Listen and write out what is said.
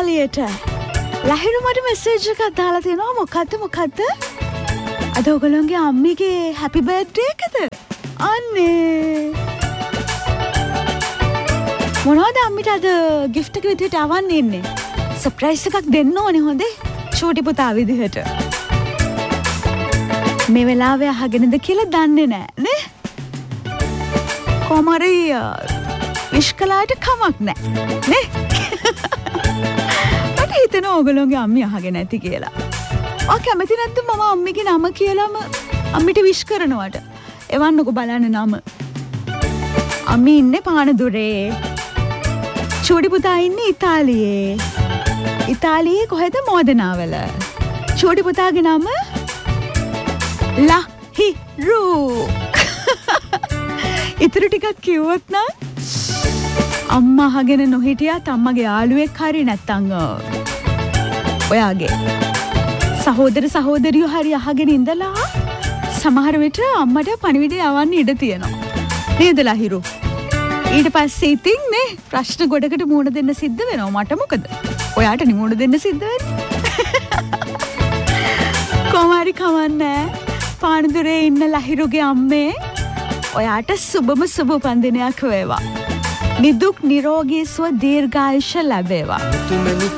ඉතාලියට ලහිරු මට මෙසේජ් එකක් දාලා තියෙනවා. මොකද්ද? අද ඔයගොල්ලෝගේ අම්මිගේ හැපි බර්ත්ඩේ එකද? අනේ මොනවද අම්මිට අද gift එක විදිහට අවන්න ඉන්නේ? සර්ප්‍රයිස් එකක් දෙන්න ඕනේ හොඳේ. චූටි පුතා විදිහට. මේ වෙලාවේ අහගෙනද කියලා දන්නේ නැහැ නේ? කොහමරි විශ් කළාට කමක් නැහැ නේ? මට හිතෙනවා ඔයගොල්ලෝගේ අම්මි අහගෙන නැති කියලා. ඔයා කැමති නැද්ද මම අම්මිගේ නම කියලාම අම්මිට විශ් කරනවට? එවන්නකෝ බලන්න නම. අම්මි ඉන්නේ පානදුරේ. චූටි පුතා ඉන්නේ ඉතාලියේ. ඉතාලියේ කොහෙද? මෝදනාවල. චූටි පුතාගේ නම ලහිරු. ඉතුරු ටිකක් කිව්වොත් නම් අම්මා අහගෙන නොහිටියත් අම්මගේ යාළුවෙක් හරි නැත්තම් ඔයාගේ සහෝදර සහෝදරියෝ හරි අහගෙන ඉඳලා සමහර විට අම්මට පණිවිඩය යවන්න ඉඩ තියෙනවා නේද ලහිරු? ඊට පස්සේ ඉතින් නේ ප්‍රශ්න ගොඩකට මුහුණ දෙන්න සිද්ධ වෙනවා. මට මොකද? ඔයාට නිමුණ දෙන්න සිද්ධ වෙන්නේ. කොහොමරි කවන්නේ පානදුරේ ඉන්න ලහිරුගේ අම්මේ ඔයාට සුබම සුබ උපන්දිනයක් වේවා. නිදුක් නිරෝගී සුව දීර්ඝායුෂ ලැබේවා.